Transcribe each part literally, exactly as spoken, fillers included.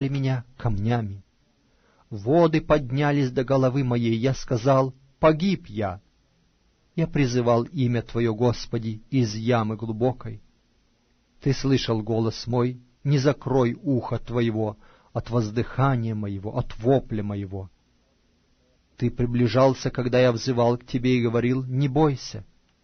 осыпали меня камнями. Воды поднялись до головы моей, я сказал: погиб я. Я призывал имя Твое, Господи, из ямы глубокой. Ты слышал голос мой, не закрой ухо Твоего от воздыхания моего, от вопля моего. Ты приближался, когда я взывал к Тебе и говорил: не бойся.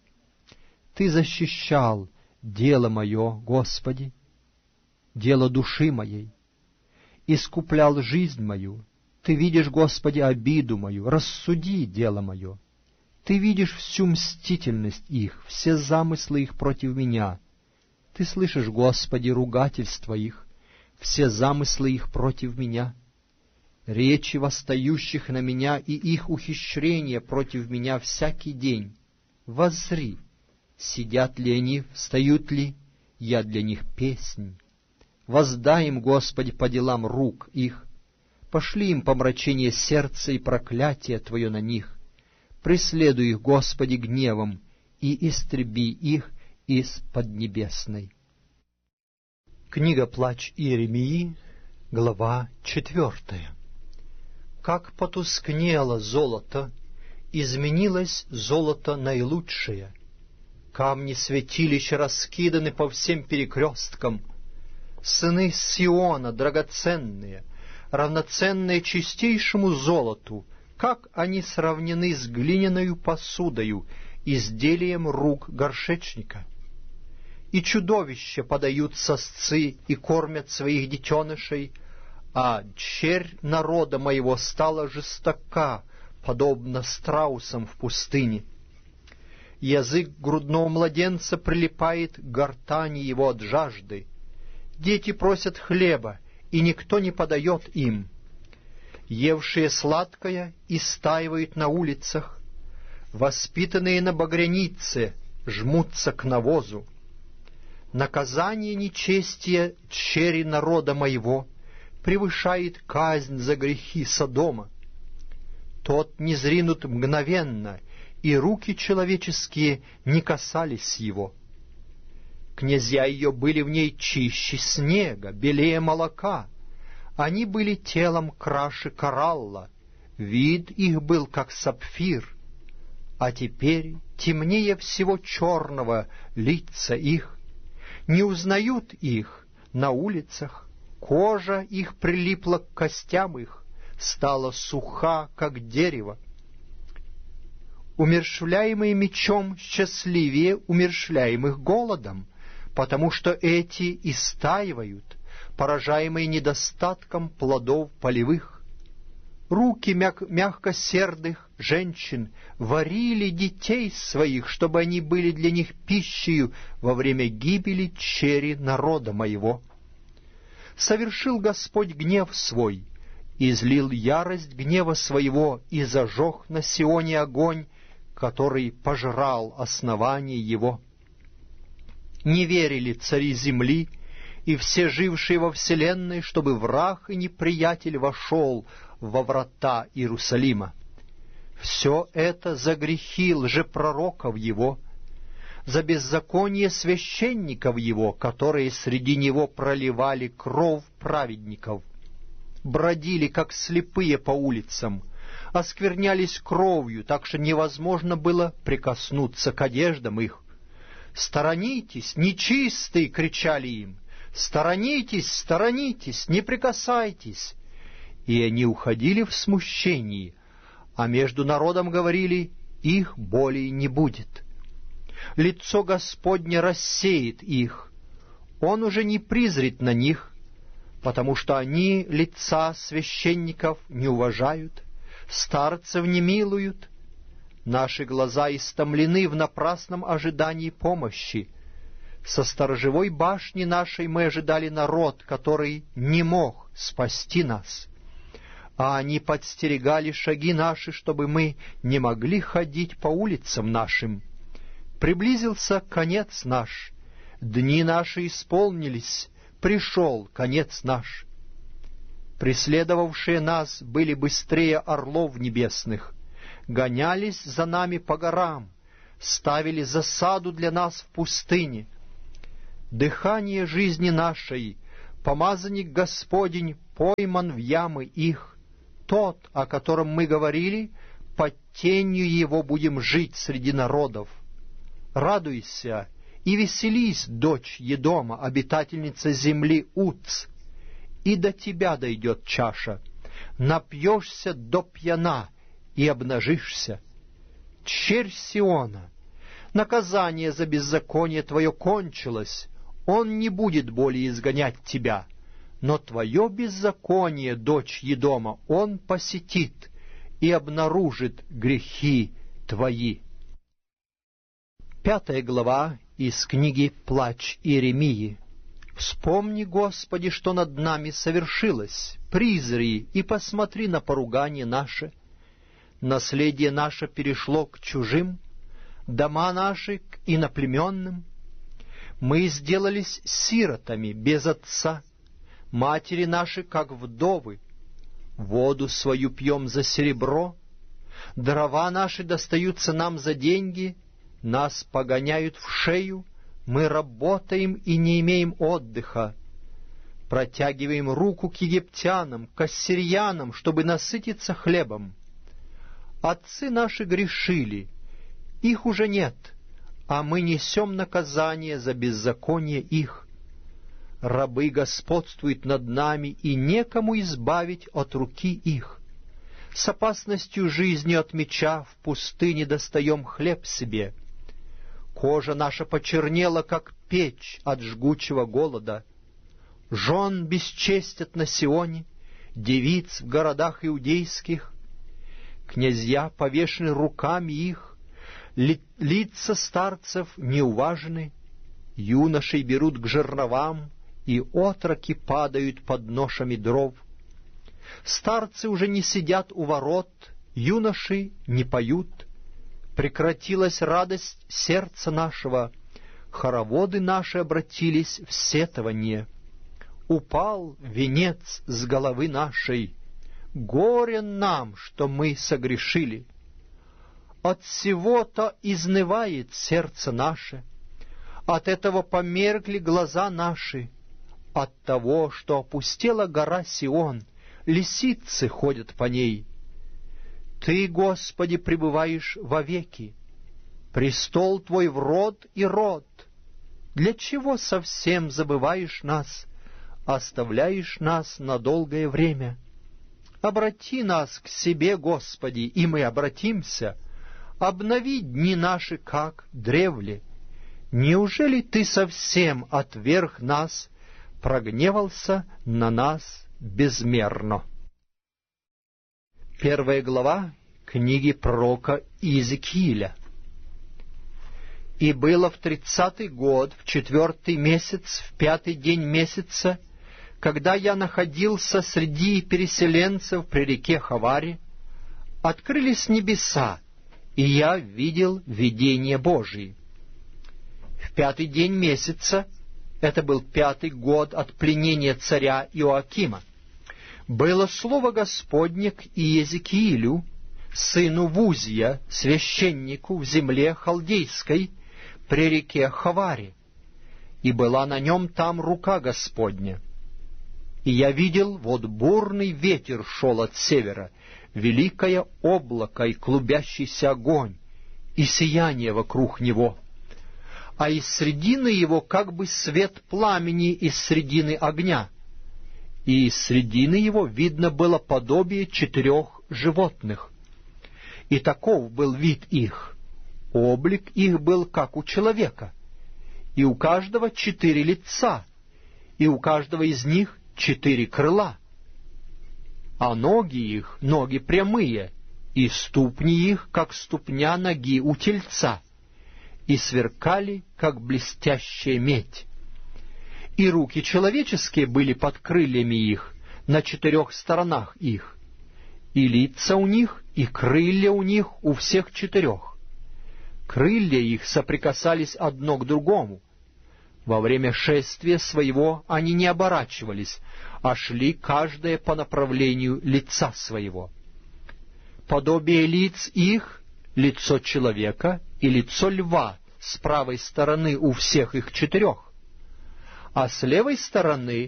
Ты защищал дело мое, Господи, дело души моей, искуплял жизнь мою. Ты видишь, Господи, обиду мою, рассуди дело мое. Ты видишь всю мстительность их, все замыслы их против меня. Ты слышишь, Господи, ругательства их, все замыслы их против меня. Речи восстающих на меня и их ухищрения против меня всякий день. Воззри, сидят ли они, встают ли, я для них песнь. Воздай им, Господи, по делам рук их, пошли им помрачение сердца и проклятие Твое на них. Преследуй их, Господи, гневом, и истреби их из поднебесной. Книга «Плач Иеремии», глава четвертая. Как потускнело золото, изменилось золото наилучшее. Камни святилища раскиданы по всем перекресткам. Сыны Сиона драгоценные, равноценные чистейшему золоту, как они сравнены с глиняною посудою, изделием рук горшечника. И чудовища подают сосцы и кормят своих детенышей, а черь народа моего стала жестока, подобно страусам в пустыне. Язык грудного младенца прилипает к гортани его от жажды. Дети просят хлеба, и никто не подает им. Евшие сладкое истаивают на улицах, воспитанные на багрянице жмутся к навозу. Наказание нечестия черри народа моего превышает казнь за грехи Содома. Тот не зринут мгновенно, и руки человеческие не касались его. Князья ее были в ней чище снега, белее молока. Они были телом краше коралла, вид их был, как сапфир. А теперь темнее всего черного лица их. Не узнают их на улицах, кожа их прилипла к костям их, стала суха, как дерево. Умерщвляемые мечом счастливее умерщвляемых голодом, потому что эти истаивают, поражаемые недостатком плодов полевых. Руки мяг- мягкосердых женщин варили детей своих, чтобы они были для них пищей во время гибели черри народа моего. Совершил Господь гнев свой, излил ярость гнева своего и зажег на Сионе огонь, который пожрал основание его. Не верили цари земли и все жившие во вселенной, чтобы враг и неприятель вошел во врата Иерусалима. Все это за грехи лжепророков его, за беззаконие священников его, которые среди него проливали кровь праведников, бродили, как слепые, по улицам, осквернялись кровью, так что невозможно было прикоснуться к одеждам их. «Сторонитесь, нечистые!» — кричали им. «Сторонитесь, сторонитесь, не прикасайтесь!» И они уходили в смущении, а между народом говорили: «Их более не будет». Лицо Господне рассеет их, Он уже не призрит на них, потому что они лица священников не уважают, старцев не милуют. Наши глаза истомлены в напрасном ожидании помощи. Со сторожевой башни нашей мы ожидали народ, который не мог спасти нас. А они подстерегали шаги наши, чтобы мы не могли ходить по улицам нашим. Приблизился конец наш, дни наши исполнились, пришел конец наш. Преследовавшие нас были быстрее орлов небесных, гонялись за нами по горам, ставили засаду для нас в пустыне. Дыхание жизни нашей помазанник Господень пойман в ямы их, тот, о котором мы говорили, под тенью его будем жить среди народов. Радуйся и веселись, дочь Едома, обитательница земли Уц, и до тебя дойдет чаша, напьешься до пьяна и обнажишься. Черь Сиона, наказание за беззаконие твое кончилось, он не будет более изгонять тебя, но твое беззаконие, дочь Едома, он посетит и обнаружит грехи твои. Пятая глава из книги «Плач Иеремии». «Вспомни, Господи, что над нами совершилось, призри и посмотри на поругание наше. Наследие наше перешло к чужим, дома наши к иноплеменным. Мы сделались сиротами без отца, матери наши, как вдовы. Воду свою пьем за серебро, дрова наши достаются нам за деньги, нас погоняют в шею, мы работаем и не имеем отдыха. Протягиваем руку к египтянам, к ассирьянам, чтобы насытиться хлебом. Отцы наши грешили, их уже нет, а мы несем наказание за беззаконие их. Рабы господствуют над нами, и некому избавить от руки их. С опасностью жизни от меча в пустыне достаем хлеб себе. Кожа наша почернела, как печь от жгучего голода. Жен бесчестят на Сионе, девиц в городах иудейских. Князья повешены руками их, ли, лица старцев неуважены, юношей берут к жерновам, и отроки падают под ношами дров. Старцы уже не сидят у ворот, юноши не поют. Прекратилась радость сердца нашего, хороводы наши обратились в сетование. Упал венец с головы нашей, горе нам, что мы согрешили. От всего-то изнывает сердце наше, от этого померкли глаза наши, от того, что опустела гора Сион, лисицы ходят по ней. Ты, Господи, пребываешь вовеки, престол Твой в род и род. Для чего совсем забываешь нас, оставляешь нас на долгое время? Обрати нас к себе, Господи, и мы обратимся. Обнови дни наши, как древле. Неужели Ты совсем отверг нас, прогневался на нас безмерно?» Первая глава книги пророка Иезекииля. «И было в тридцатый год, в четвертый месяц, в пятый день месяца, когда я находился среди переселенцев при реке Хаваре, открылись небеса, и я видел видение Божие. В пятый день месяца, это был пятый год от пленения царя Иоакима, было слово Господне к Иезекиилю, сыну Вузия, священнику в земле халдейской, при реке Хаваре, и была на нем там рука Господня. И я видел, вот бурный ветер шел от севера, великое облако и клубящийся огонь, и сияние вокруг него, а из средины его как бы свет пламени из средины огня, и из средины его видно было подобие четырех животных. И таков был вид их, облик их был как у человека, и у каждого четыре лица, и у каждого из них четыре крыла, а ноги их, ноги прямые, и ступни их, как ступня ноги у тельца, и сверкали, как блестящая медь. И руки человеческие были под крыльями их, на четырех сторонах их, и лица у них, и крылья у них у всех четырех. Крылья их соприкасались одно к другому. Во время шествия своего они не оборачивались, а шли каждое по направлению лица своего. Подобие лиц их — лицо человека и лицо льва с правой стороны у всех их четырех, а с левой стороны —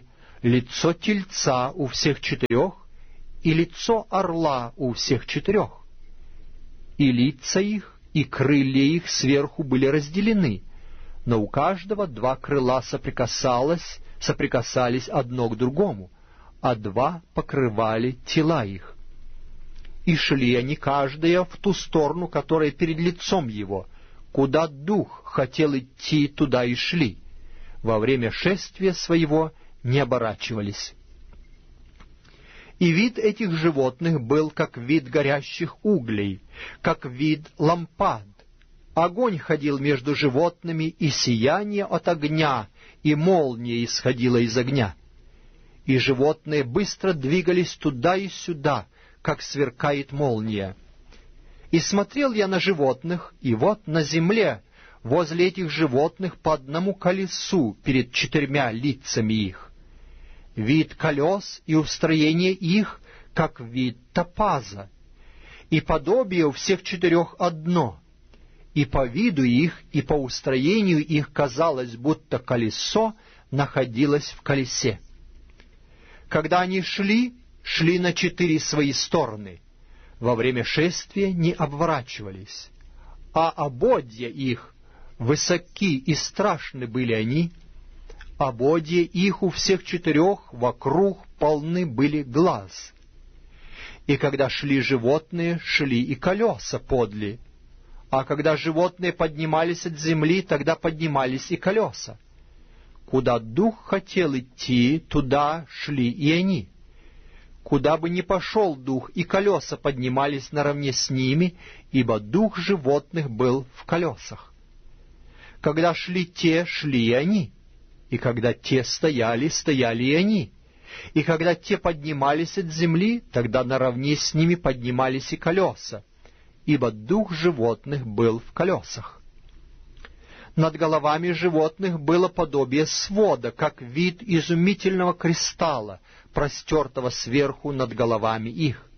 лицо тельца у всех четырех и лицо орла у всех четырех. И лица их, и крылья их сверху были разделены, но у каждого два крыла соприкасалось, соприкасались одно к другому, а два покрывали тела их. И шли они каждая в ту сторону, которая перед лицом его, куда дух хотел идти, туда и шли. Во время шествия своего не оборачивались. И вид этих животных был, как вид горящих углей, как вид лампад. Огонь ходил между животными, и сияние от огня, и молния исходила из огня. И животные быстро двигались туда и сюда, как сверкает молния. И смотрел я на животных, и вот на земле, возле этих животных, по одному колесу перед четырьмя лицами их. Вид колес и устроение их, как вид топаза, и подобие у всех четырех одно, и по виду их, и по устроению их казалось, будто колесо находилось в колесе. Когда они шли, шли на четыре свои стороны, во время шествия не оборачивались, а ободья их, высоки и страшны были они, ободья их у всех четырех вокруг полны были глаз. И когда шли животные, шли и колеса подле, а когда животные поднимались от земли, тогда поднимались и колеса. Куда дух хотел идти, туда шли и они. Куда бы ни пошел дух, и колеса поднимались наравне с ними, ибо дух животных был в колесах. Когда шли те, шли и они. И когда те стояли, стояли и они. И когда те поднимались от земли, тогда наравне с ними поднимались и колеса, ибо дух животных был в колесах. Над головами животных было подобие свода, как вид изумительного кристалла, простертого сверху над головами их.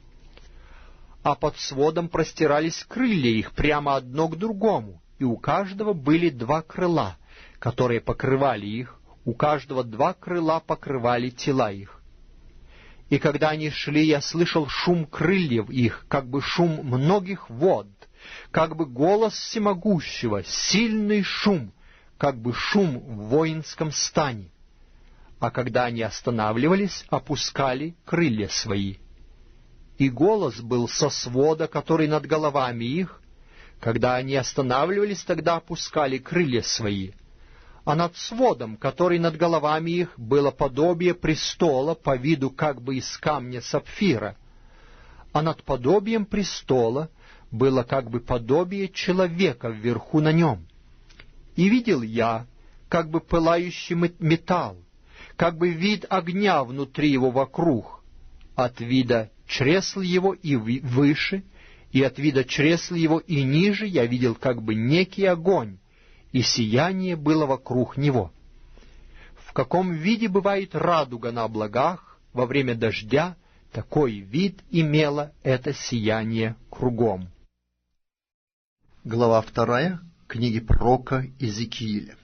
А под сводом простирались крылья их прямо одно к другому, и у каждого были два крыла, которые покрывали их, у каждого два крыла покрывали тела их. И когда они шли, я слышал шум крыльев их, как бы шум многих вод, как бы голос всемогущего, сильный шум, как бы шум в воинском стане. А когда они останавливались, опускали крылья свои. И голос был со свода, который над головами их. Когда они останавливались, тогда опускали крылья свои. А над сводом, который над головами их, было подобие престола по виду как бы из камня сапфира. А над подобием престола было как бы подобие человека вверху на нем. И видел я, как бы пылающий металл, как бы вид огня внутри его вокруг, от вида чресл его и выше, и от вида чресл его и ниже я видел как бы некий огонь, и сияние было вокруг него. В каком виде бывает радуга на облаках во время дождя, такой вид имело это сияние кругом. Глава вторая книги пророка Иезекииля.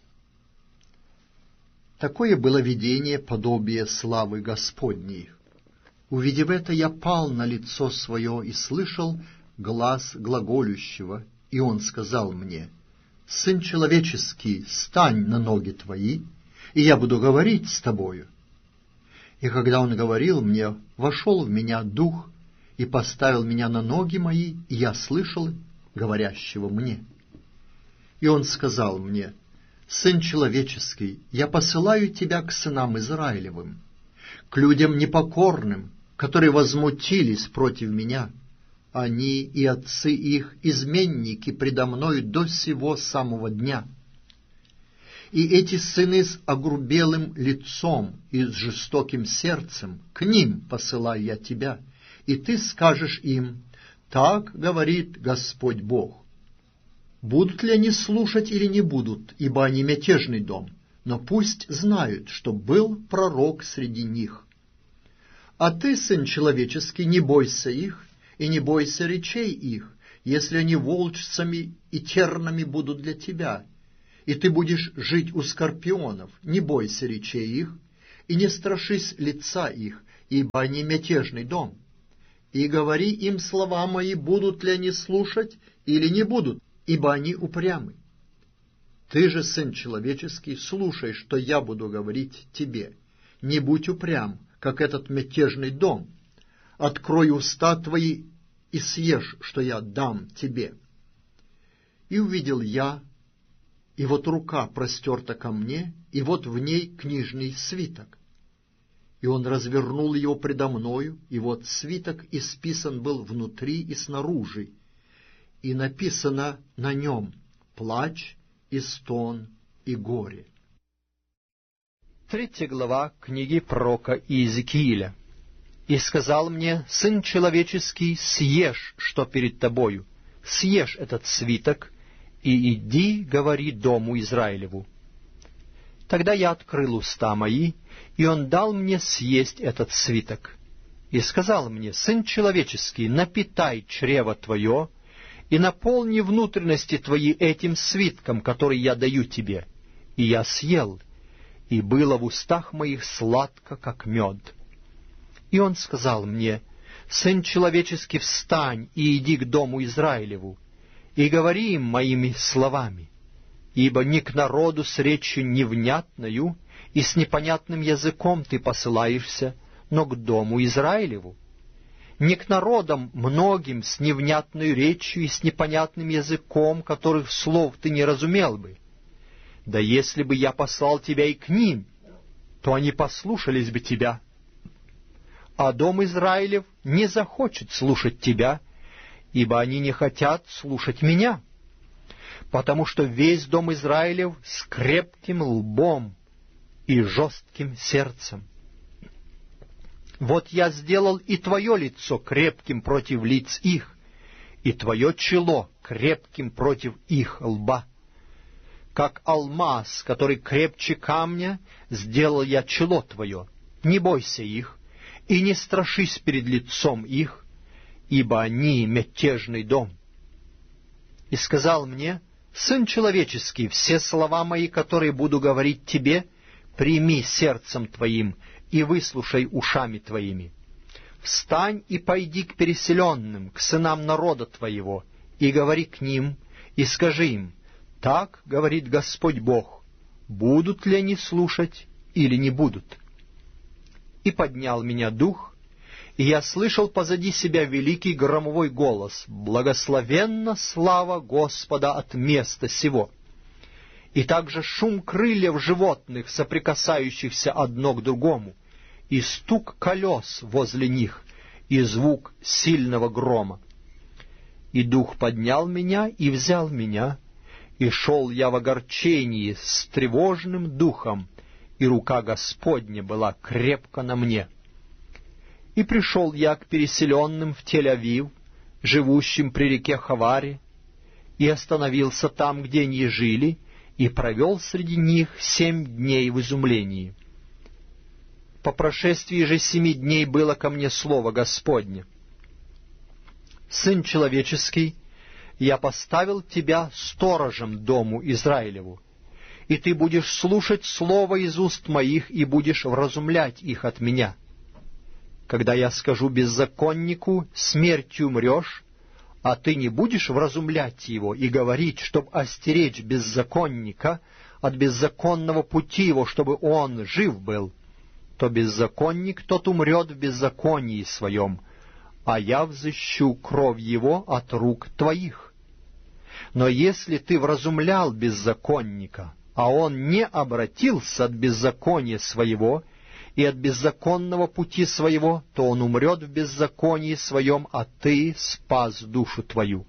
Такое было видение подобие славы Господней. Увидев это, я пал на лицо свое и слышал глас глаголющего, и он сказал мне: «Сын человеческий, стань на ноги твои, и я буду говорить с тобою». И когда он говорил мне, вошел в меня дух и поставил меня на ноги мои, и я слышал говорящего мне. И он сказал мне: «Сын человеческий, я посылаю тебя к сынам Израилевым, к людям непокорным, которые возмутились против меня. Они и отцы их изменники предо мною до сего самого дня. И эти сыны с огрубелым лицом и с жестоким сердцем, к ним посылаю я тебя, и ты скажешь им: так говорит Господь Бог. Будут ли они слушать или не будут, ибо они мятежный дом, но пусть знают, что был пророк среди них. А ты, сын человеческий, не бойся их, и не бойся речей их, если они волчцами и тернами будут для тебя, и ты будешь жить у скорпионов, не бойся речей их, и не страшись лица их, ибо они мятежный дом. И говори им слова мои, будут ли они слушать или не будут, ибо они упрямы. Ты же, сын человеческий, слушай, что я буду говорить тебе. Не будь упрям, как этот мятежный дом. Открой уста твои и съешь, что я дам тебе. И увидел я, и вот рука простерта ко мне, и вот в ней книжный свиток. И он развернул его предо мною, и вот свиток исписан был внутри и снаружи, и написано на нем плач и стон и горе. Третья глава книги пророка Иезекииля. «И сказал мне, сын человеческий, съешь, что перед тобою, съешь этот свиток, и иди, говори дому Израилеву». Тогда я открыл уста мои, и он дал мне съесть этот свиток. И сказал мне, сын человеческий, напитай чрево твое, и наполни внутренности твои этим свитком, который я даю тебе. И я съел, и было в устах моих сладко, как мед. И он сказал мне, сын человеческий, встань и иди к дому Израилеву, и говори им моими словами, ибо не к народу с речью невнятною и с непонятным языком ты посылаешься, но к дому Израилеву. Не к народам многим с невнятной речью и с непонятным языком, которых слов ты не разумел бы. Да если бы я послал тебя и к ним, то они послушались бы тебя. А дом Израилев не захочет слушать тебя, ибо они не хотят слушать меня, потому что весь дом Израилев с крепким лбом и жестким сердцем. Вот я сделал и твое лицо крепким против лиц их, и твое чело крепким против их лба. Как алмаз, который крепче камня, сделал я чело твое. Не бойся их, и не страшись перед лицом их, ибо они мятежный дом. И сказал мне, сын человеческий, все слова мои, которые буду говорить тебе, прими сердцем твоим и выслушай ушами твоими. Встань и пойди к переселенным, к сынам народа твоего, и говори к ним, и скажи им, так говорит Господь Бог, будут ли они слушать или не будут. И поднял меня дух, и я слышал позади себя великий громовой голос, «Благословенна слава Господа от места сего!» И также шум крыльев животных, соприкасающихся одно к другому, и стук колес возле них, и звук сильного грома. И дух поднял меня и взял меня, и шел я в огорчении с тревожным духом, и рука Господня была крепко на мне. И пришел я к переселенным в Тель-Авив, живущим при реке Хаваре, и остановился там, где они жили, и провел среди них семь дней в изумлении. По прошествии же семи дней было ко мне слово Господне: «Сын человеческий, я поставил тебя сторожем дому Израилеву, и ты будешь слушать слово из уст моих и будешь вразумлять их от меня. Когда я скажу беззаконнику, смертью умрешь, а ты не будешь вразумлять его и говорить, чтоб остеречь беззаконника от беззаконного пути его, чтобы он жив был, то беззаконник тот умрет в беззаконии своем, а я взыщу кровь его от рук твоих. Но если ты вразумлял беззаконника, а он не обратился от беззакония своего и от беззаконного пути своего, то он умрет в беззаконии своем, а ты спас душу твою.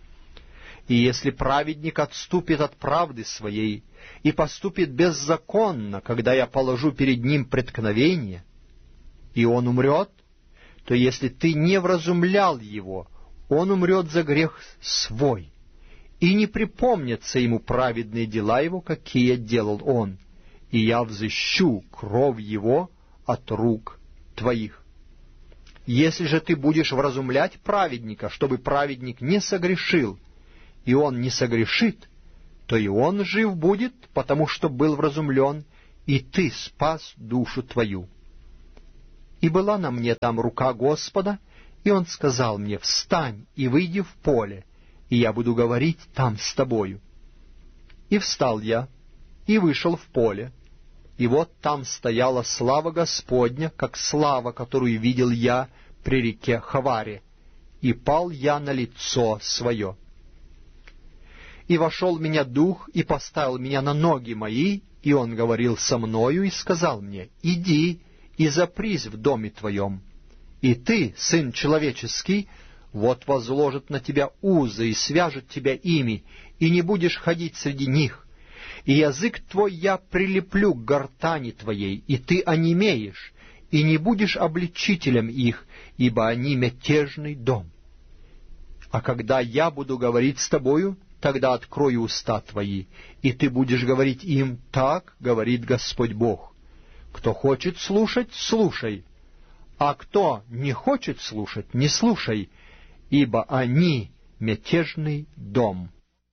И если праведник отступит от правды своей и поступит беззаконно, когда я положу перед ним преткновение, и он умрет, то если ты не вразумлял его, он умрет за грех свой, и не припомнятся ему праведные дела его, какие делал он, и я взыщу кровь его от рук твоих. Если же ты будешь вразумлять праведника, чтобы праведник не согрешил, и он не согрешит, то и он жив будет, потому что был вразумлен, и ты спас душу твою. И была на мне там рука Господа, и он сказал мне: встань и выйди в поле, и я буду говорить там с тобою. И встал я, и вышел в поле, и вот там стояла слава Господня, как слава, которую видел я при реке Хаваре, и пал я на лицо свое. И вошел в меня дух, и поставил меня на ноги мои, и он говорил со мною, и сказал мне: иди и запрись в доме твоем. И ты, сын человеческий, вот возложит на тебя узы и свяжет тебя ими, и не будешь ходить среди них. И язык твой я прилеплю к гортани твоей, и ты онемеешь, и не будешь обличителем их, ибо они мятежный дом. А когда я буду говорить с тобою, тогда открою уста твои, и ты будешь говорить им: так говорит Господь Бог. Кто хочет слушать, слушай, а кто не хочет слушать, не слушай, ибо они мятежный дом.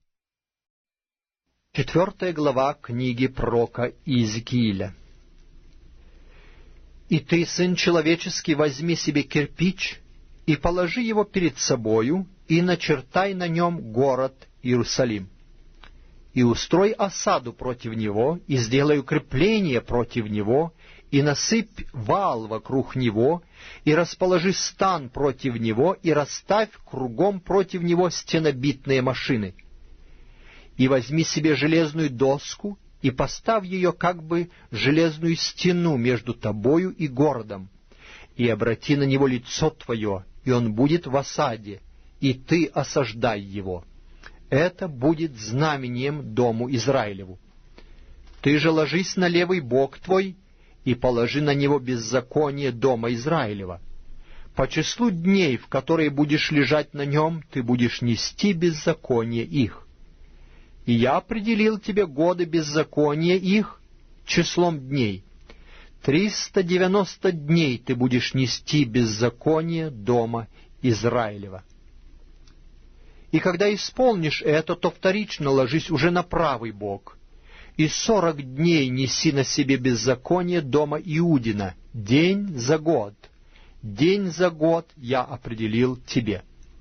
Четвертая глава книги пророка Иезекииля. «И ты, сын человеческий, возьми себе кирпич и положи его перед собою, и начертай на нем город Иерусалим. И устрой осаду против него, и сделай укрепление против него, и насыпь вал вокруг него, и расположи стан против него, и расставь кругом против него стенобитные машины. И возьми себе железную доску, и поставь ее как бы железную стену между тобою и городом, и обрати на него лицо твое, и он будет в осаде, и ты осаждай его. Это будет знамением дому Израилеву. Ты же ложись на левый бок твой, и положи на него беззаконие дома Израилева. По числу дней, в которые будешь лежать на нем, ты будешь нести беззаконие их. И я определил тебе годы беззакония их числом дней. Триста девяносто дней ты будешь нести беззаконие дома Израилева. И когда исполнишь это, то вторично ложись уже на правый бок, и сорок дней неси на себе беззаконие дома Иудина, день за год. День за год я определил тебе.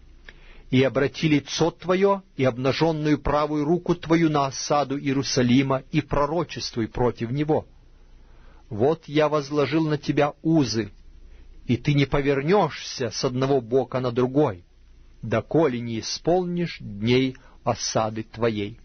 И обрати лицо твое и обнаженную правую руку твою на осаду Иерусалима, и пророчествуй против него. Вот я возложил на тебя узы, и ты не повернешься с одного бока на другой, доколе не исполнишь дней осады твоей.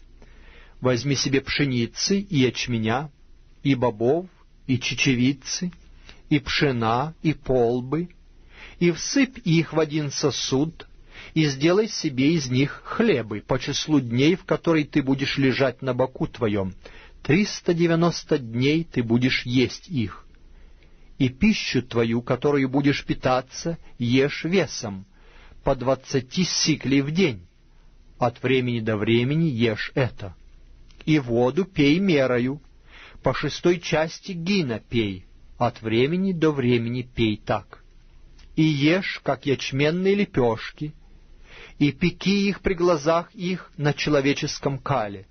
Возьми себе пшеницы и ячменя, и бобов, и чечевицы, и пшена, и полбы, и всыпь их в один сосуд, и сделай себе из них хлебы по числу дней, в которые ты будешь лежать на боку твоем. Триста девяносто дней ты будешь есть их. И пищу твою, которую будешь питаться, ешь весом, по двадцати сиклей в день. От времени до времени ешь это. И воду пей мерою, по шестой части гина пей, от времени до времени пей так. И ешь, как ячменные лепешки, и пеки их при глазах их на человеческом кале.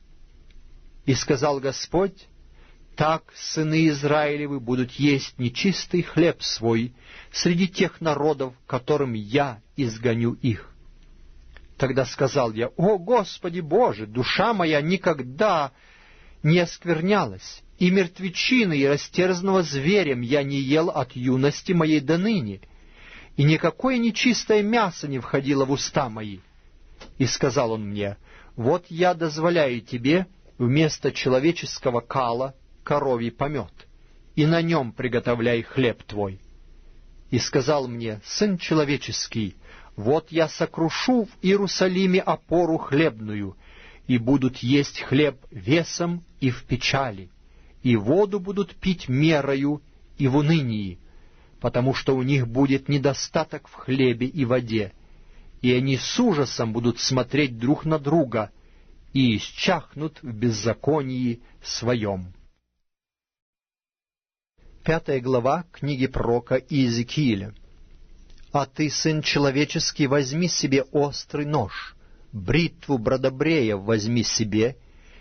И сказал Господь: так сыны Израилевы будут есть нечистый хлеб свой среди тех народов, которым я изгоню их. Тогда сказал я: о Господи Боже, душа моя никогда не осквернялась, и мертвечины и растерзанного зверем я не ел от юности моей до ныне, и никакое нечистое мясо не входило в уста мои. И сказал он мне: вот я дозволяю тебе вместо человеческого кала коровий помет, и на нем приготовляй хлеб твой. И сказал мне: сын человеческий, вот я сокрушу в Иерусалиме опору хлебную, и будут есть хлеб весом и в печали, и воду будут пить мерою и в унынии, потому что у них будет недостаток в хлебе и воде, и они с ужасом будут смотреть друг на друга и исчахнут в беззаконии своем. Пятая глава книги пророка Иезекииля. «А ты, сын человеческий, возьми себе острый нож, бритву бродобрея возьми себе,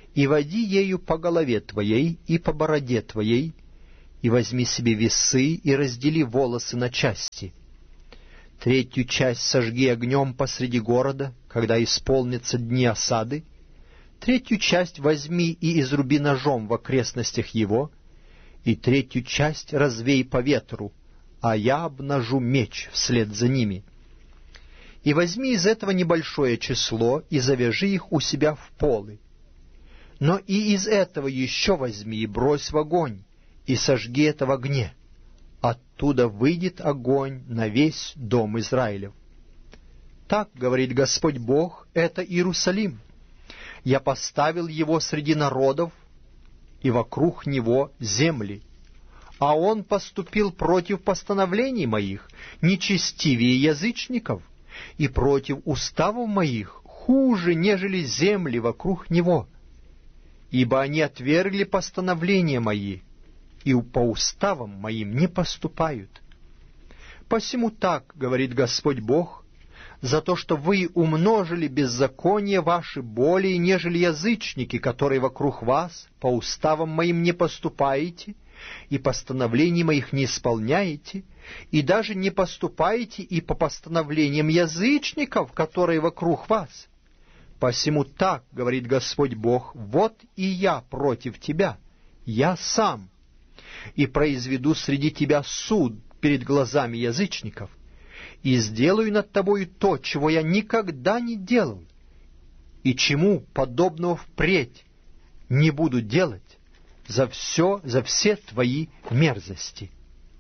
и води ею по голове твоей и по бороде твоей, и возьми себе весы и раздели волосы на части. Третью часть сожги огнем посреди города, когда исполнятся дни осады. Третью часть возьми и изруби ножом в окрестностях его, и третью часть развей по ветру, а я обнажу меч вслед за ними. И возьми из этого небольшое число и завяжи их у себя в полы. Но и из этого еще возьми и брось в огонь, и сожги это в огне. Оттуда выйдет огонь на весь дом Израилев. Так, говорит Господь Бог, это Иерусалим. Я поставил его среди народов, и вокруг него земли. А он поступил против постановлений моих, нечестивее язычников, и против уставов моих, хуже, нежели земли вокруг него. Ибо они отвергли постановления мои, и по уставам моим не поступают. Посему так, говорит Господь Бог, за то, что вы умножили беззаконие ваши более, нежели язычники, которые вокруг вас, по уставам моим не поступаете, и постановлений моих не исполняете, и даже не поступаете и по постановлениям язычников, которые вокруг вас. Посему так, говорит Господь Бог, вот и я против тебя, я сам, и произведу среди тебя суд перед глазами язычников, и сделаю над тобою то, чего я никогда не делал, и чему подобного впредь не буду делать за все, за все твои мерзости.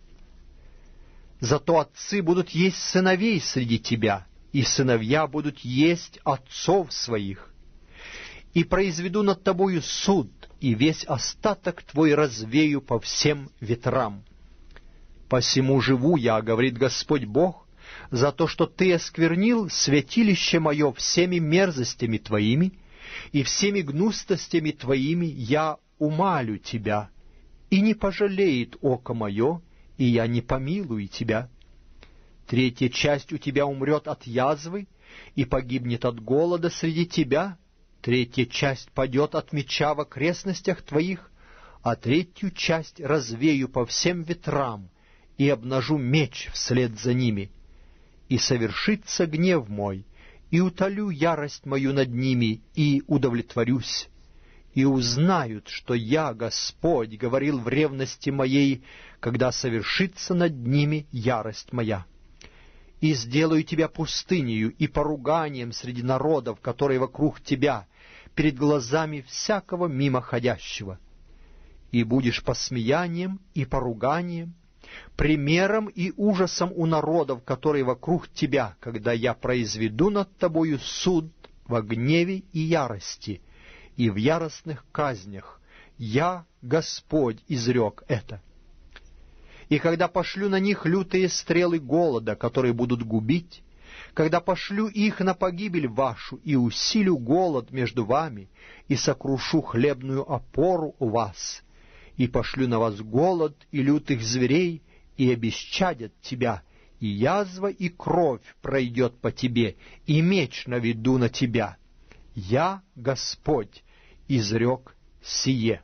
Зато отцы будут есть сыновей среди тебя, и сыновья будут есть отцов своих. И произведу над тобою суд, и весь остаток твой развею по всем ветрам. Посему живу я, говорит Господь Бог, за то, что ты осквернил святилище мое всеми мерзостями твоими, и всеми гнустостями твоими я умалю тебя, и не пожалеет око мое, и я не помилую тебя. Третья часть у тебя умрет от язвы и погибнет от голода среди тебя, третья часть падет от меча в окрестностях твоих, а третью часть развею по всем ветрам и обнажу меч вслед за ними. И совершится гнев мой, и утолю ярость мою над ними, и удовлетворюсь. И узнают, что я, Господь, говорил в ревности моей, когда совершится над ними ярость моя. И сделаю тебя пустынею и поруганием среди народов, которые вокруг тебя, перед глазами всякого мимоходящего. И будешь посмеянием и поруганием, примером и ужасом у народов, которые вокруг тебя, когда я произведу над тобою суд во гневе и ярости, и в яростных казнях. Я, Господь, изрек это. И когда пошлю на них лютые стрелы голода, которые будут губить, когда пошлю их на погибель вашу, и усилю голод между вами, и сокрушу хлебную опору у вас, и пошлю на вас голод и лютых зверей, и обесчадят тебя, и язва и кровь пройдет по тебе, и меч наведу на тебя. Я, Господь, изрек сие.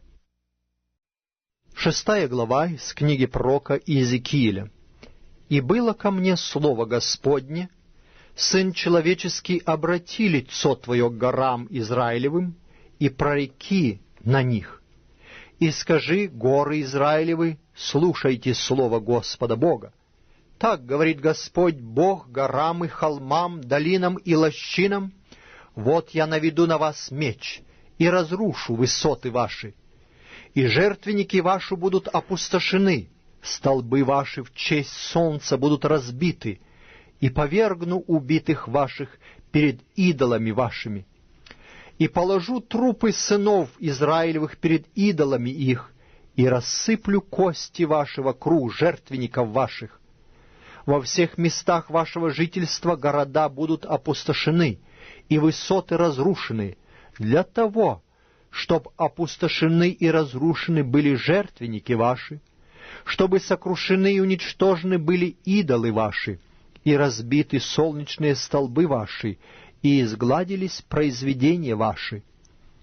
Шестая глава из книги пророка Иезекииля. «И было ко мне слово Господне: Сын человеческий, обрати лицо твое к горам Израилевым, и прореки на них. И скажи, горы Израилевы, слушайте слово Господа Бога. Так говорит Господь Бог горам и холмам, долинам и лощинам: вот я наведу на вас меч, и разрушу высоты ваши, и жертвенники ваши будут опустошены, столбы ваши в честь солнца будут разбиты, и повергну убитых ваших перед идолами вашими. И положу трупы сынов Израилевых перед идолами их, и рассыплю кости ваши вокруг жертвенников ваших. Во всех местах вашего жительства города будут опустошены, и высоты разрушены, для того, чтоб опустошены и разрушены были жертвенники ваши, чтобы сокрушены и уничтожены были идолы ваши, и разбиты солнечные столбы ваши, и изгладились произведения ваши.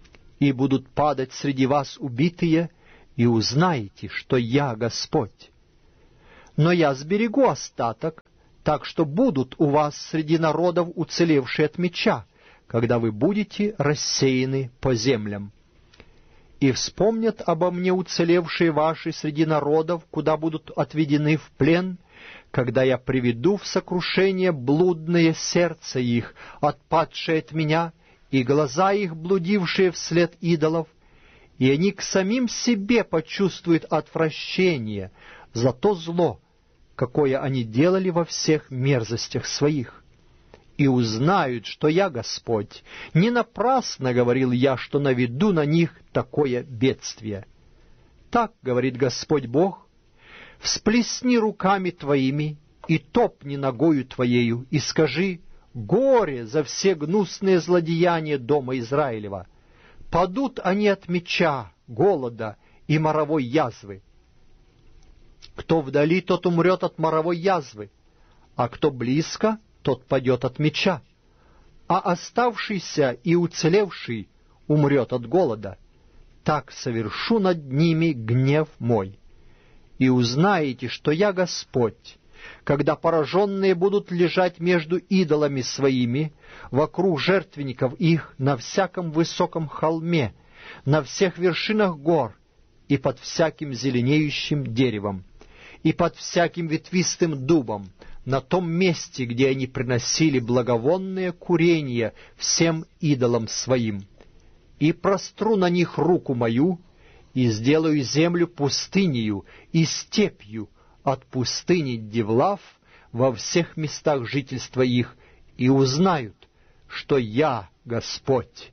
и будут падать среди вас убитые, и узнаете, что я Господь. Но я сберегу остаток, так что будут у вас среди народов уцелевшие от меча, когда вы будете рассеяны по землям. И вспомнят обо мне уцелевшие ваши среди народов, куда будут отведены в плен, когда я приведу в сокрушение блудное сердце их, отпадшее от меня, и глаза их, блудившие вслед идолов, и они к самим себе почувствуют отвращение за то зло, какое они делали во всех мерзостях своих, и узнают, что я Господь. Не напрасно говорил я, что наведу на них такое бедствие. Так говорит Господь Бог: всплесни руками твоими и топни ногою твоею, и скажи: горе за все гнусные злодеяния дома Израилева! Падут они от меча, голода и моровой язвы. Кто вдали, тот умрет от моровой язвы, а кто близко, тот падет от меча, а оставшийся и уцелевший умрет от голода. Так совершу над ними гнев мой. И узнаете, что я Господь, когда пораженные будут лежать между идолами своими, вокруг жертвенников их, на всяком высоком холме, на всех вершинах гор и под всяким зеленеющим деревом, и под всяким ветвистым дубом, на том месте, где они приносили благовонное курение всем идолам своим. И простру на них руку мою, и сделаю землю пустынею и степью от пустыни Девлав во всех местах жительства их, и узнают, что я Господь».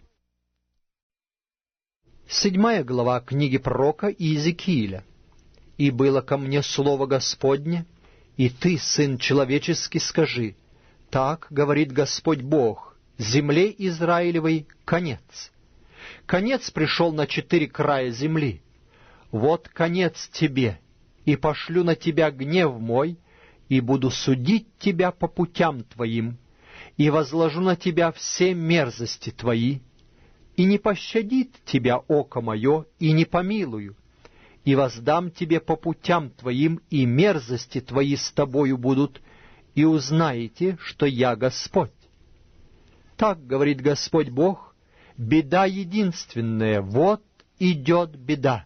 Седьмая глава книги пророка Иезекииля. «И было ко мне слово Господне, и ты, сын человеческий, скажи: так говорит Господь Бог, земле Израилевой конец. Конец пришел на четыре края земли. Вот конец тебе, и пошлю на тебя гнев мой, и буду судить тебя по путям твоим, и возложу на тебя все мерзости твои, и не пощадит тебя око мое, и не помилую, и воздам тебе по путям твоим, и мерзости твои с тобою будут, и узнаете, что я Господь. Так говорит Господь Бог: беда единственная, вот идет беда.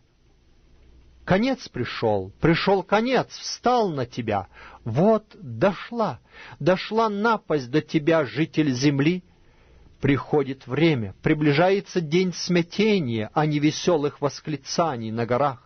Конец пришел, пришел конец, встал на тебя. Вот дошла, дошла напасть до тебя, житель земли. Приходит время, приближается день смятения, а не веселых восклицаний на горах.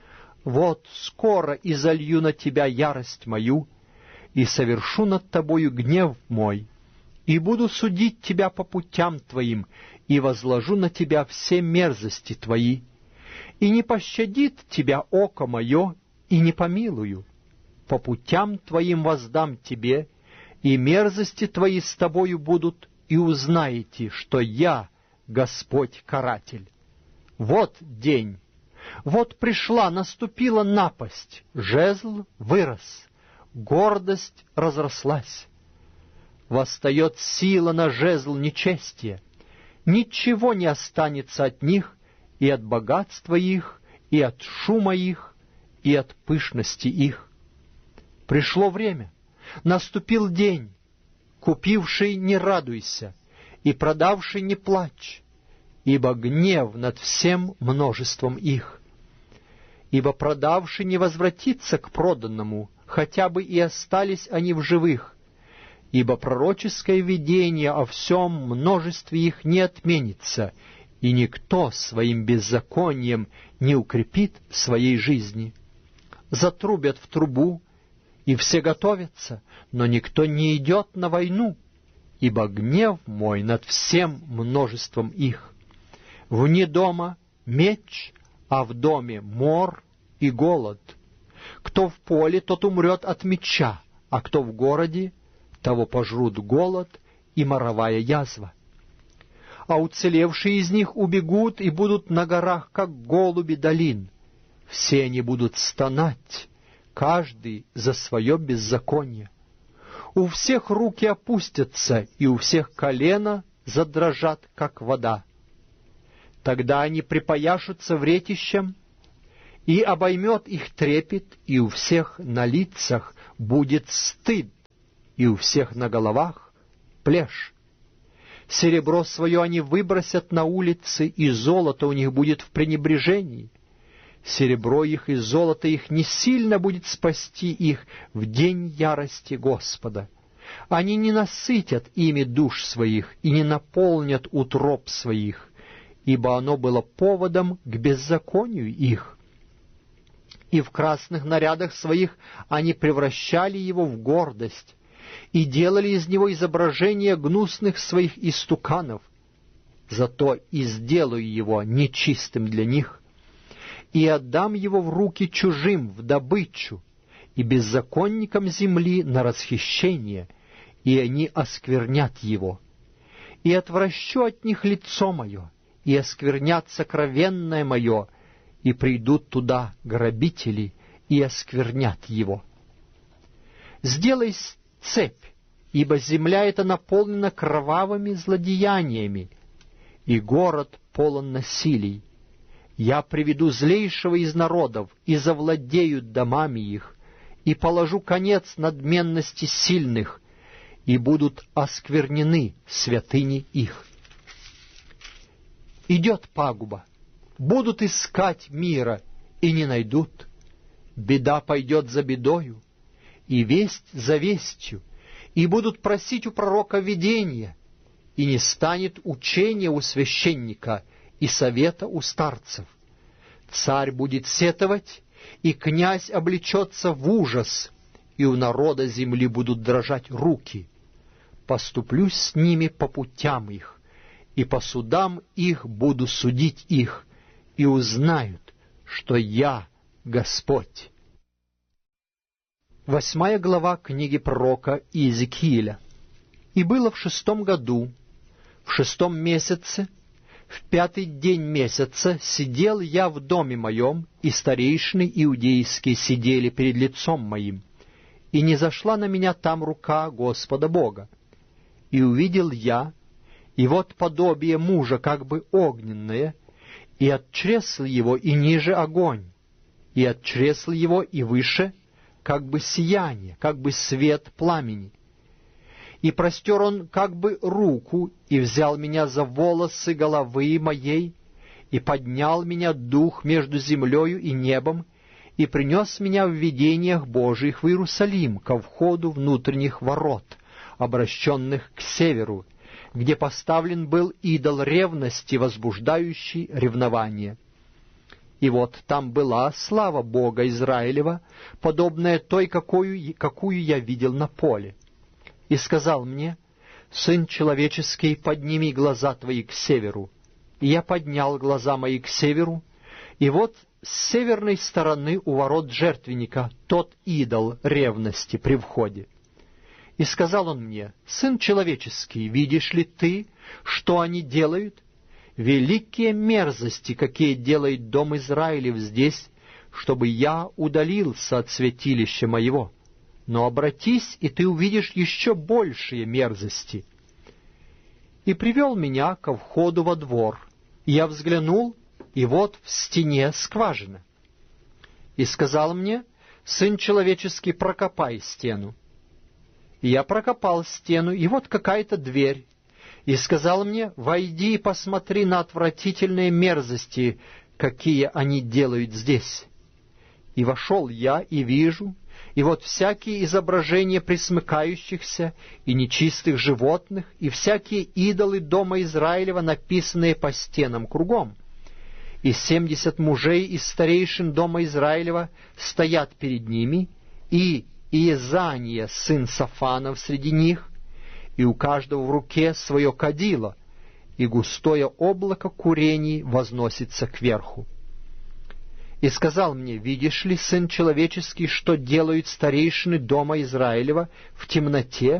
Вот скоро изолью на тебя ярость мою, и совершу над тобою гнев мой, и буду судить тебя по путям твоим, и возложу на тебя все мерзости твои, и не пощадит тебя око мое, и не помилую. По путям твоим воздам тебе, и мерзости твои с тобою будут, и узнаете, что я Господь каратель. Вот день, вот пришла, наступила напасть, жезл вырос, гордость разрослась. Восстает сила на жезл нечестия, ничего не останется от них, и от богатства их, и от шума их, и от пышности их. Пришло время, наступил день. Купивший не радуйся, и продавший не плачь, ибо гнев над всем множеством их. Ибо продавший не возвратится к проданному, хотя бы и остались они в живых, ибо пророческое видение о всем множестве их не отменится, и никто своим беззаконием не укрепит своей жизни. Затрубят в трубу, и все готовятся, но никто не идет на войну, ибо гнев мой над всем множеством их. Вне дома меч, а в доме мор и голод. Кто в поле, тот умрет от меча, а кто в городе, того пожрут голод и моровая язва. А уцелевшие из них убегут и будут на горах, как голуби долин. Все они будут стонать, каждый за свое беззаконие. У всех руки опустятся, и у всех колено задрожат, как вода. Тогда они припояшутся вретищем, и обоймет их трепет, и у всех на лицах будет стыд, и у всех на головах плешь. Серебро свое они выбросят на улицы, и золото у них будет в пренебрежении. Серебро их и золото их не сильно будет спасти их в день ярости Господа. Они не насытят ими душ своих и не наполнят утроб своих, ибо оно было поводом к беззаконию их. И в красных нарядах своих они превращали его в гордость и делали из него изображение гнусных своих истуканов. Зато и сделаю его нечистым для них, и отдам его в руки чужим в добычу, и беззаконникам земли на расхищение, и они осквернят его. И отвращу от них лицо мое, и осквернят сокровенное мое, и придут туда грабители, и осквернят его. Сделай цепь, ибо земля эта наполнена кровавыми злодеяниями, и город полон насилий. Я приведу злейшего из народов, и завладею домами их, и положу конец надменности сильных, и будут осквернены святыни их. Идет пагуба, будут искать мира, и не найдут. Беда пойдет за бедою, и весть за вестью, и будут просить у пророка видения, и не станет учения у священника и совета у старцев. Царь будет сетовать, и князь облечется в ужас, и у народа земли будут дрожать руки. Поступлю с ними по путям их, и по судам их буду судить их, и узнают, что я Господь. Восьмая глава книги пророка Иезекииля. «И было в шестом году, в шестом месяце, в пятый день месяца, сидел я в доме моем, и старейшины иудейские сидели перед лицом моим, и не зашла на меня там рука Господа Бога. И увидел я, и вот подобие мужа как бы огненное, и от чресл его и ниже огонь, и от чресл его и выше как бы сияние, как бы свет пламени. И простер он как бы руку, и взял меня за волосы головы моей, и поднял меня дух между землею и небом, и принес меня в видениях Божиих в Иерусалим, ко входу внутренних ворот, обращенных к северу, где поставлен был идол ревности, возбуждающий ревнование. И вот там была слава Бога Израилева, подобная той, какую, какую я видел на поле. И сказал мне: «Сын человеческий, подними глаза твои к северу». И я поднял глаза мои к северу, и вот с северной стороны у ворот жертвенника тот идол ревности при входе. И сказал он мне: «Сын человеческий, видишь ли ты, что они делают? Великие мерзости, какие делает дом Израилев здесь, чтобы я удалился от святилища моего. Но обратись, и ты увидишь еще большие мерзости». И привел меня ко входу во двор. И я взглянул, и вот в стене скважина. И сказал мне: «Сын человеческий, прокопай стену». И я прокопал стену, и вот какая-то дверь. И сказал мне: «Войди и посмотри на отвратительные мерзости, какие они делают здесь». И вошел я, и вижу, и вот всякие изображения пресмыкающихся и нечистых животных, и всякие идолы дома Израилева, написанные по стенам кругом. И семьдесят мужей из старейшин дома Израилева стоят перед ними, и Иезания, сын Сафанов, среди них, и у каждого в руке свое кадило, и густое облако курений возносится кверху. И сказал мне: «Видишь ли, сын человеческий, что делают старейшины дома Израилева в темноте,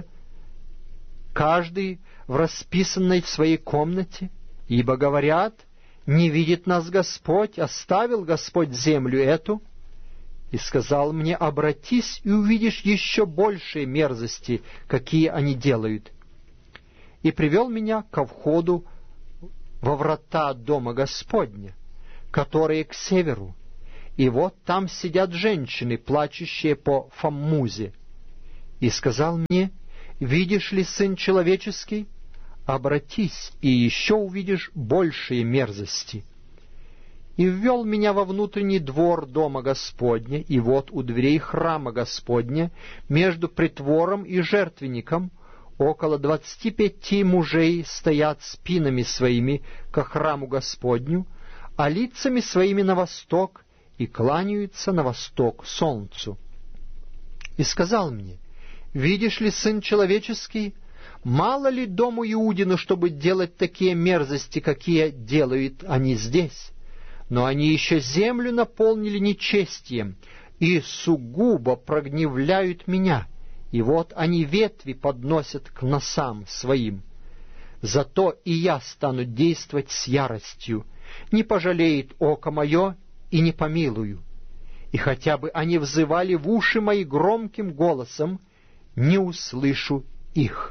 каждый в расписанной в своей комнате? Ибо говорят: не видит нас Господь, оставил Господь землю эту». И сказал мне: «Обратись, и увидишь еще большие мерзости, какие они делают». И привел меня ко входу во врата дома Господня, которые к северу, и вот там сидят женщины, плачущие по Фаммузе. И сказал мне: видишь ли, сын человеческий, обратись, и еще увидишь большие мерзости. И ввел меня во внутренний двор дома Господня, и вот у дверей храма Господня, между притвором и жертвенником, около двадцати пяти мужей стоят спинами своими ко храму Господню, а лицами своими на восток, и кланяются на восток солнцу. И сказал мне: видишь ли, сын человеческий, мало ли дому Иудину, чтобы делать такие мерзости, какие делают они здесь? Но они еще землю наполнили нечестием и сугубо прогневляют меня, и вот они ветви подносят к носам своим. Зато и я стану действовать с яростью, не пожалеет око мое и не помилую. И хотя бы они взывали в уши мои громким голосом, не услышу их».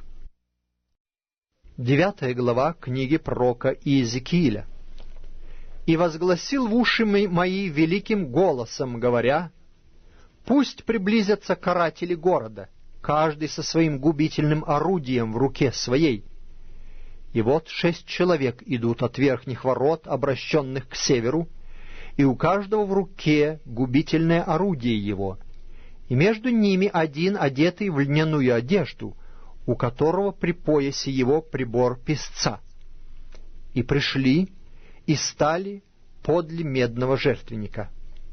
Девятая глава книги пророка Иезекииля. «И возгласил в уши мои великим голосом, говоря: пусть приблизятся каратели города, каждый со своим губительным орудием в руке своей. И вот шесть человек идут от верхних ворот, обращенных к северу, и у каждого в руке губительное орудие его, и между ними один, одетый в льняную одежду, у которого при поясе его прибор песца. И пришли, и стали подле медного жертвенника.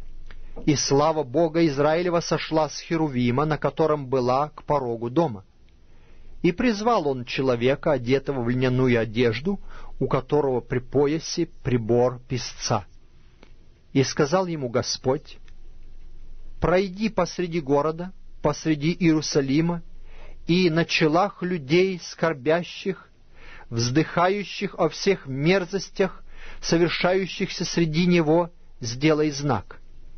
И слава Бога Израилева сошла с Херувима, на котором была, к порогу дома. И призвал он человека, одетого в льняную одежду, у которого при поясе прибор песца. И сказал ему Господь: пройди посреди города, посреди Иерусалима, и на челах людей скорбящих, вздыхающих о всех мерзостях, совершающихся среди него, сделай знак.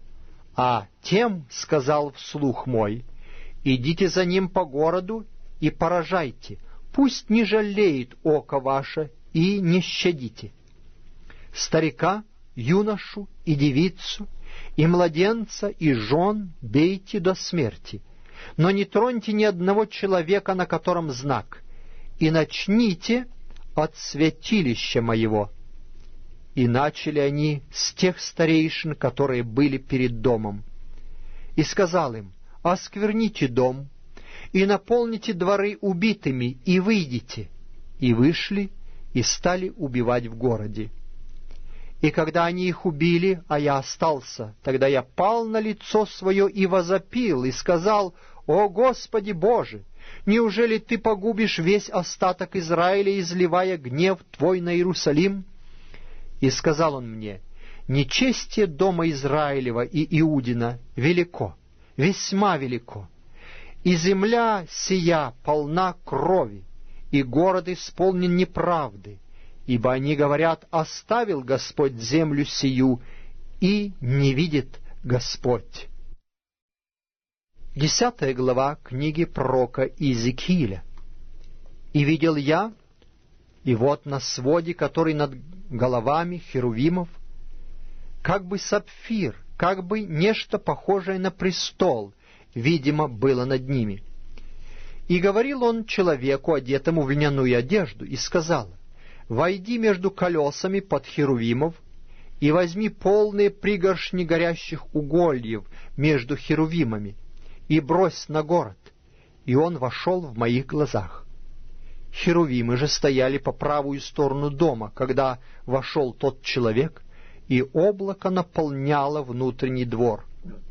А тем сказал вслух мой: идите за ним по городу и поражайте, пусть не жалеет око ваше, и не щадите. Старика, юношу и девицу, и младенца, и жен бейте до смерти, но не троньте ни одного человека, на котором знак, и начните от святилища моего». И начали они с тех старейшин, которые были перед домом. И сказал им: оскверните дом, и наполните дворы убитыми, и выйдите. И вышли, и стали убивать в городе. И когда они их убили, а я остался, тогда я пал на лицо свое и возопил, и сказал: «О Господи Боже! Неужели Ты погубишь весь остаток Израиля, изливая гнев Твой на Иерусалим?» И сказал он мне: нечестие дома Израилева и Иудина велико, весьма велико, и земля сия полна крови, и город исполнен неправды, ибо они говорят: оставил Господь землю сию, и не видит Господь». Десятая глава книги пророка Иезекииля. «И видел я, и вот на своде, который над головами херувимов, как бы сапфир, как бы нечто похожее на престол, видимо, было над ними. И говорил он человеку, одетому в льняную одежду, и сказал: войди между колесами под херувимов, и возьми полные пригоршни горящих угольев между херувимами, и брось на город. И он вошел в моих глазах. Херувимы же стояли по правую сторону дома, когда вошел тот человек, и облако наполняло внутренний двор.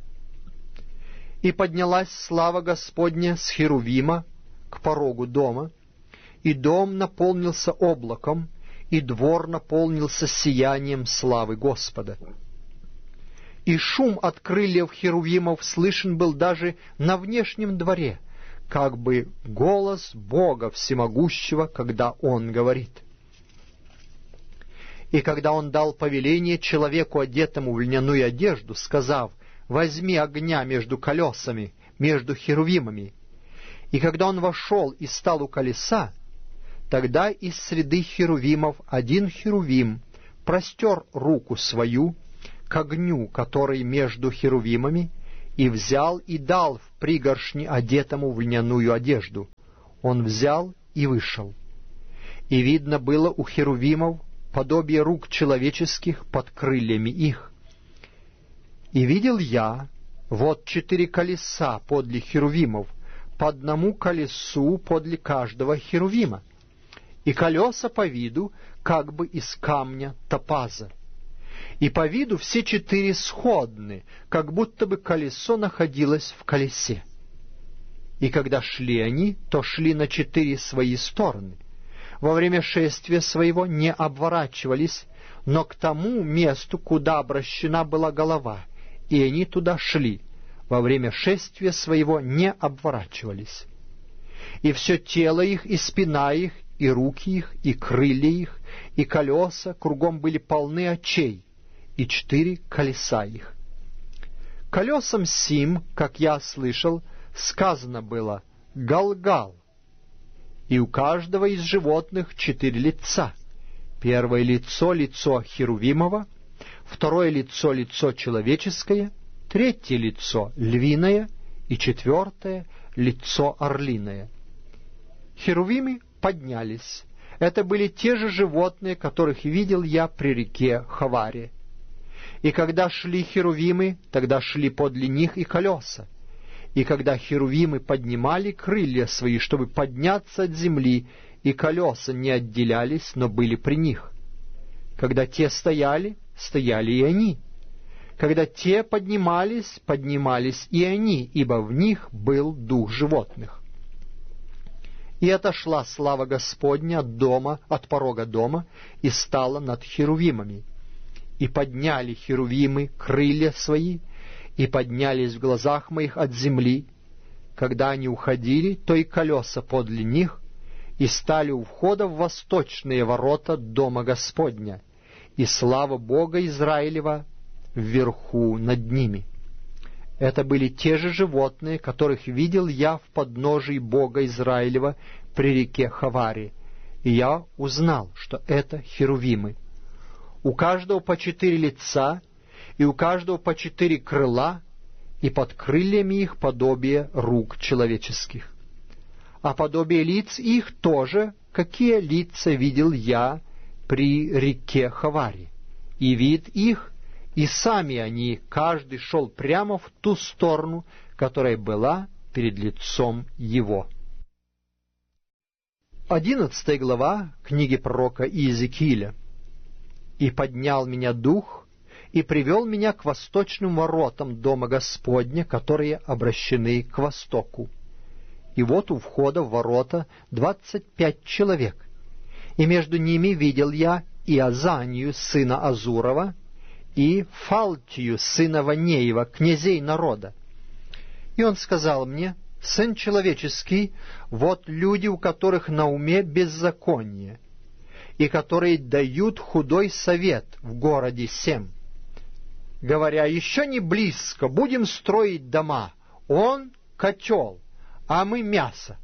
И поднялась слава Господня с Херувима к порогу дома, и дом наполнился облаком, и двор наполнился сиянием славы Господа. И шум от крыльев херувимов слышен был даже на внешнем дворе, как бы голос Бога Всемогущего, когда Он говорит. И когда Он дал повеление человеку, одетому в льняную одежду, сказав: возьми огня между колесами, между херувимами, и когда он вошел и стал у колеса, Тогда из среды херувимов один херувим простер руку свою к огню, который между херувимами, и взял и дал в пригоршни одетому в льняную одежду. Он взял и вышел. И видно было у херувимов подобие рук человеческих под крыльями их. И видел я, вот четыре колеса подле херувимов, по одному колесу подле каждого херувима, и колеса по виду как бы из камня топаза. И по виду все четыре сходны, как будто бы колесо находилось в колесе. И когда шли они, то шли на четыре свои стороны. Во время шествия своего не обворачивались, но к тому месту, куда обращена была голова, и они туда шли. Во время шествия своего не обворачивались. И все тело их, и спина их, и руки их, и крылья их, и колеса кругом были полны очей, и четыре колеса их. Колесам сим, как я слышал, сказано было «Галгал». И у каждого из животных четыре лица. Первое лицо — лицо херувимово, второе лицо — лицо человеческое, третье лицо — львиное, и четвертое — лицо орлиное. Херувимы поднялись. Это были те же животные, которых видел я при реке Хаваре. И когда шли херувимы, тогда шли подле них и колеса. И когда херувимы поднимали крылья свои, чтобы подняться от земли, и колеса не отделялись, но были при них. Когда те стояли, стояли и они. Когда те поднимались, поднимались и они, ибо в них был дух животных. И отошла слава Господня от дома, от порога дома, и стала над херувимами. И подняли херувимы крылья свои, и поднялись в глазах моих от земли. Когда они уходили, то и колеса подле них, и стали у входа в восточные ворота дома Господня, и слава Бога Израилева вверху над ними. Это были те же животные, которых видел я в подножии Бога Израилева при реке Хаваре, и я узнал, что это херувимы. У каждого по четыре лица, и у каждого по четыре крыла, и под крыльями их подобие рук человеческих. А подобие лиц их тоже, какие лица видел я при реке Хаваре, и вид их, и сами они, каждый шел прямо в ту сторону, которая была перед лицом его. Одиннадцатая глава книги пророка Иезекииля. «И поднял меня дух, и привел меня к восточным воротам дома Господня, которые обращены к востоку. И вот у входа в ворота двадцать пять человек, и между ними видел я и Азанию, сына Азурова, и Фалтию, сына Ванеева, князей народа. И он сказал мне: «Сын человеческий, вот люди, у которых на уме беззаконие, и которые дают худой совет в городе сем, говоря: еще не близко, будем строить дома, он — котел, а мы — мясо.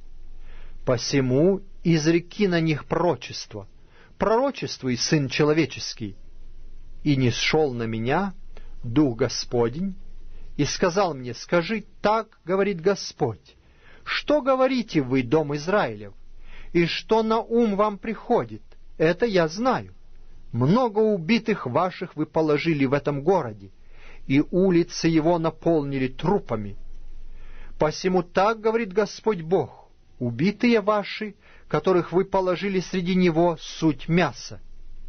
Посему изреки на них пророчество, пророчествуй, сын человеческий». И нисшел на меня Дух Господень, и сказал мне: «Скажи, так говорит Господь, что говорите вы, дом Израилев, и что на ум вам приходит? Это я знаю. Много убитых ваших вы положили в этом городе, и улицы его наполнили трупами. Посему так говорит Господь Бог: убитые ваши, которых вы положили среди него, суть мясо,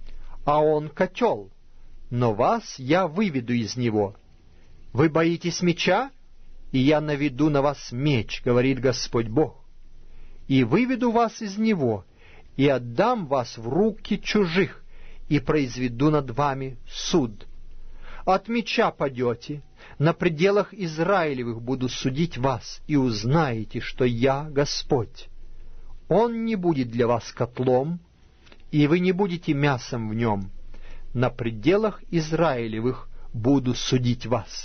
а он котел, но вас я выведу из него. Вы боитесь меча, и я наведу на вас меч, говорит Господь Бог, и выведу вас из него, и отдам вас в руки чужих, и произведу над вами суд. От меча падете, на пределах Израилевых буду судить вас, и узнаете, что я Господь. Он не будет для вас котлом, и вы не будете мясом в нем. На пределах Израилевых буду судить вас.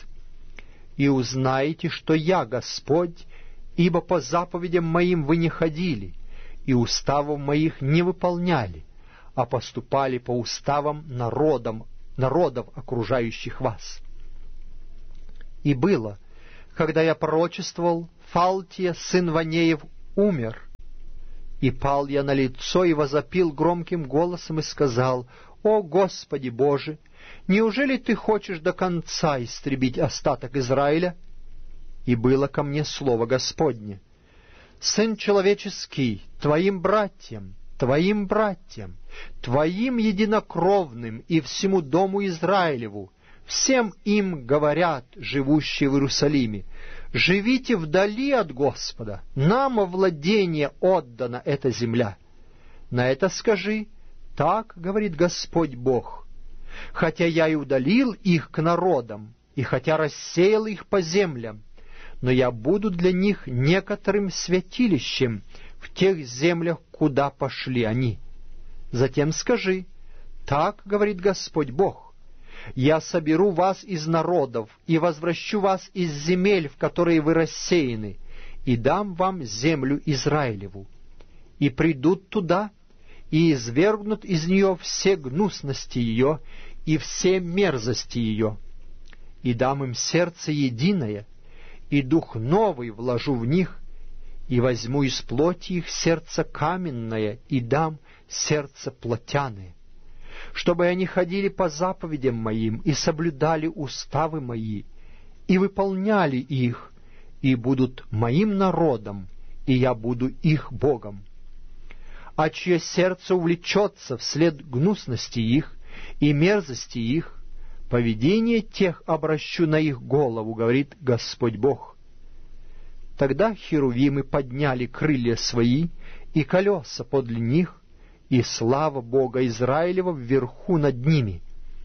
И узнаете, что я Господь, ибо по заповедям моим вы не ходили, и уставов моих не выполняли, а поступали по уставам народам, народов, окружающих вас. И было, когда я пророчествовал, Фалтия, сын Ванеев, умер, и пал я на лицо и возопил громким голосом и сказал: «О Господи Боже, неужели Ты хочешь до конца истребить остаток Израиля?» И было ко мне слово Господне: «Сын человеческий, Твоим братьям, Твоим братьям, Твоим единокровным и всему дому Израилеву, всем им говорят, живущие в Иерусалиме: живите вдали от Господа, нам во владение отдана эта земля. На это скажи: так говорит Господь Бог, хотя я и удалил их к народам, и хотя рассеял их по землям, но я буду для них некоторым святилищем в тех землях, куда пошли они. Затем скажи: так говорит Господь Бог, я соберу вас из народов и возвращу вас из земель, в которые вы рассеяны, и дам вам землю Израилеву. И придут туда, и извергнут из нее все гнусности ее и все мерзости ее. И дам им сердце единое, и дух новый вложу в них, и возьму из плоти их сердце каменное, и дам сердце плотяное, чтобы они ходили по заповедям моим и соблюдали уставы мои, и выполняли их, и будут моим народом, и я буду их Богом. А чье сердце увлечется вслед гнусности их и мерзости их, поведение тех обращу на их голову, говорит Господь Бог». Тогда херувимы подняли крылья свои и колеса подле них, и слава Бога Израилева вверху над ними.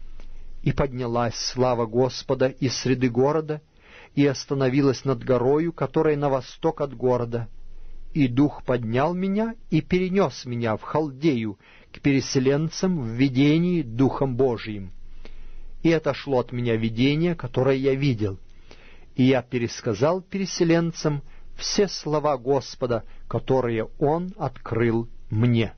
И поднялась слава Господа из среды города, и остановилась над горою, которая на восток от города. И Дух поднял меня и перенес меня в Халдею к переселенцам в видении Духом Божиим. И отошло от меня видение, которое я видел, и я пересказал переселенцам все слова Господа, которые Он открыл мне.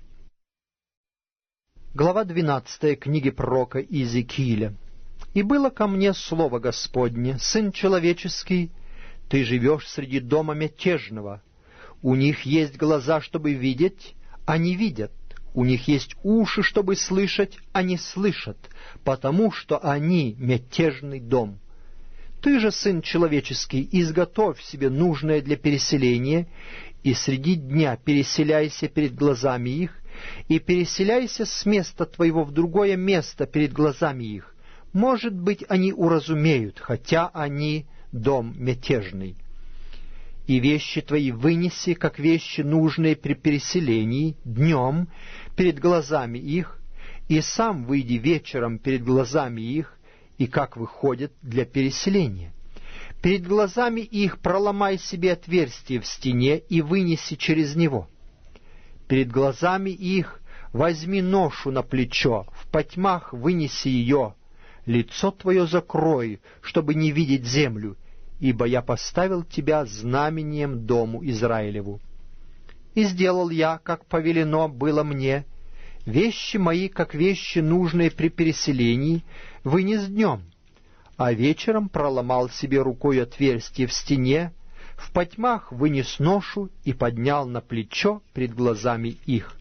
Глава двенадцатая книги пророка Иезекииля. «И было ко мне слово Господне: сын человеческий, ты живешь среди дома мятежного. У них есть глаза, чтобы видеть, а не видят. У них есть уши, чтобы слышать, а не слышат, потому что они мятежный дом. Ты же, сын человеческий, изготовь себе нужное для переселения, и среди дня переселяйся перед глазами их, и переселяйся с места твоего в другое место перед глазами их. Может быть, они уразумеют, хотя они дом мятежный. И вещи твои вынеси, как вещи, нужные при переселении, днем перед глазами их, и сам выйди вечером перед глазами их, и как выходят для переселения. Перед глазами их проломай себе отверстие в стене и вынеси через него. Перед глазами их возьми ношу на плечо, в потьмах вынеси ее, лицо твое закрой, чтобы не видеть землю, ибо я поставил тебя знамением дому Израилеву. И сделал я, как повелено было мне, вещи мои, как вещи, нужные при переселении, вынес днем, а вечером проломал себе рукой отверстие в стене, в потьмах вынес ношу и поднял на плечо пред глазами их.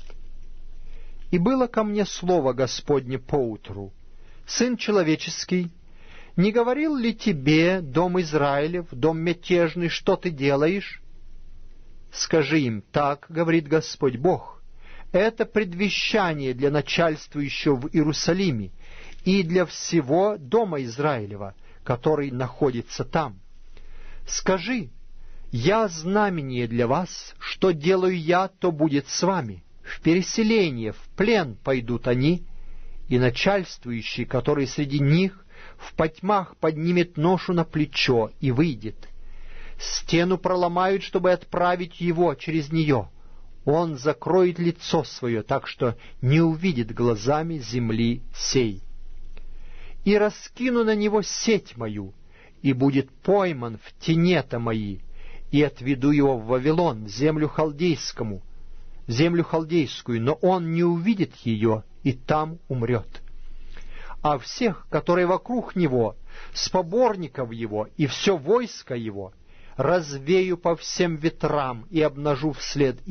И было ко мне слово Господне поутру: сын человеческий, не говорил ли тебе, дом Израилев, дом мятежный, что ты делаешь? Скажи им: так говорит Господь Бог. Это предвещание для начальствующего в Иерусалиме и для всего дома Израилева, который находится там. Скажи: я знамение для вас, что делаю я, то будет с вами. В переселение, в плен пойдут они, и начальствующий, который среди них, в потьмах поднимет ношу на плечо и выйдет. Стену проломают, чтобы отправить его через нее. Он закроет лицо свое, так что не увидит глазами земли сей. И раскину на него сеть мою, и будет пойман в тенета мои, и отведу его в Вавилон, в землю халдейскому, землю халдейскую, но он не увидит ее, и там умрет. А всех, которые вокруг него, с поборников его и все войско его, развею по всем ветрам и обнажу вслед